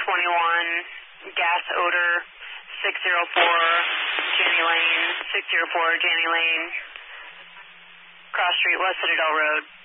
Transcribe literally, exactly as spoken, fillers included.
twenty-one, gas odor, six zero four, Janney Lane, six zero four, Janney Lane, Cross Street, West Citadel Road.